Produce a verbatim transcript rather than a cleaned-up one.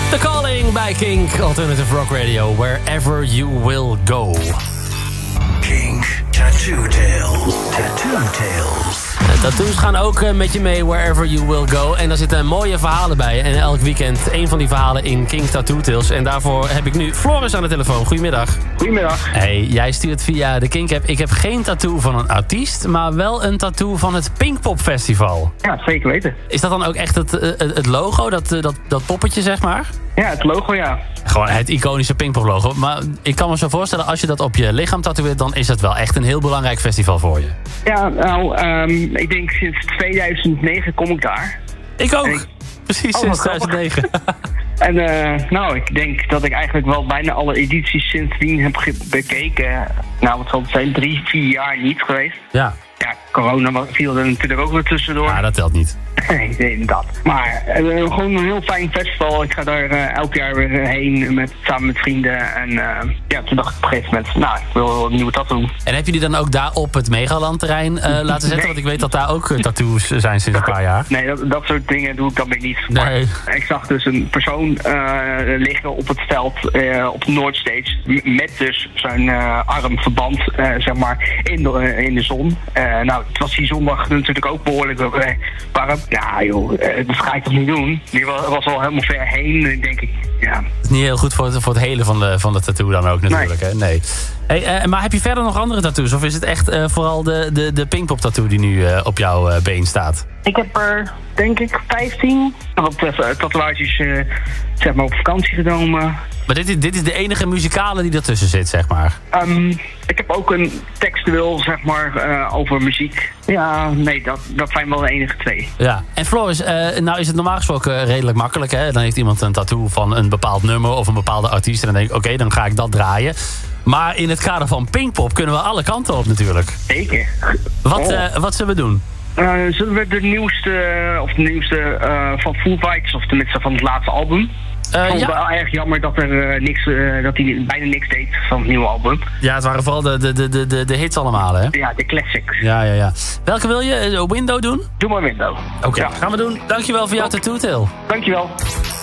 The Calling bij Kink, Alternative Rock Radio, wherever you will go. Kink Tattoo Tales. Tattoo Tales. De tattoos gaan ook uh, met je mee wherever you will go. En daar zitten mooie verhalen bij. En elk weekend een van die verhalen in Kink Tattoo Tales. En daarvoor heb ik nu Floris aan de telefoon. Goedemiddag. Goedemiddag. Hey, jij stuurt via de Kink app. Ik heb geen tattoo van een artiest, maar wel een tattoo van het Pinkpop Festival. Ja, zeker weten. Is dat dan ook echt het, het, het logo, dat, dat, dat poppetje zeg maar? Ja, het logo, ja. Gewoon het iconische Pinkpop logo. Maar ik kan me zo voorstellen, als je dat op je lichaam tatoeëert, dan is het wel echt een heel belangrijk festival voor je. Ja, nou, um, ik denk sinds tweeduizend negen kom ik daar. Ik ook. Ik... Precies, oh, sinds tweeduizend negen. En uh, nou, ik denk dat ik eigenlijk wel bijna alle edities sindsdien heb ge- bekeken. Nou, wat zal het zijn, drie, vier jaar niet geweest. Ja. Ja, corona viel er natuurlijk ook weer tussendoor. Ja, dat telt niet. Nee, nee, dat. Maar uh, gewoon een heel fijn festival. Ik ga daar uh, elk jaar weer heen met, samen met vrienden. En uh, ja, toen dacht ik op een gegeven moment, nou, ik wil een nieuwe tattoo. En heb je die dan ook daar op het Megaland-terrein uh, laten zetten? Nee. Want ik weet dat daar ook uh, tattoos zijn sinds een paar jaar. Nee, dat, dat soort dingen doe ik dan weer niet. Nee. Maar ik zag dus een persoon uh, liggen op het veld uh, op de Noordstage. Met dus zijn uh, armverband, uh, zeg maar, in de, uh, in de zon. Uh, nou, het was die zondag natuurlijk ook behoorlijk uh, warm. Ja joh, uh, dat ga ik toch niet doen? Die was, was al helemaal ver heen, denk ik. Ja. Het is niet heel goed voor het, voor het hele van de, van de tattoo dan ook natuurlijk. Nee. Hè? Nee. Hey, uh, maar heb je verder nog andere tattoos? Of is het echt uh, vooral de, de, de Pinkpop tattoo die nu uh, op jouw uh, been staat? Ik heb er, denk ik, vijftien wat uh, tatoeages uh, zeg maar op vakantie genomen. Maar dit is, dit is de enige muzikale die ertussen zit, zeg maar. Um, ik heb ook een textueel, zeg maar, uh, over muziek. Ja, nee, dat, dat zijn wel de enige twee. Ja. En Floris, uh, nou is het normaal gesproken redelijk makkelijk, hè? Dan heeft iemand een tattoo van een bepaald nummer of een bepaalde artiest. En dan denk ik, oké, okay, dan ga ik dat draaien. Maar in het kader van Pinkpop kunnen we alle kanten op natuurlijk. Zeker. Wat, oh. uh, wat zullen we doen? Uh, zullen we de nieuwste, of de nieuwste uh, van Foo Fighters, of tenminste van het laatste album? Uh, ik vond het ja. wel erg jammer dat er uh, niks, uh, dat hij bijna niks deed van het nieuwe album. Ja, het waren vooral de, de, de, de, de hits allemaal, hè? Ja, de classics. Ja, ja, ja. Welke wil je? Uh, window doen? Doe maar Window. Oké, okay, ja. gaan we doen. Dankjewel voor jouw tattoo-tail. Dankjewel.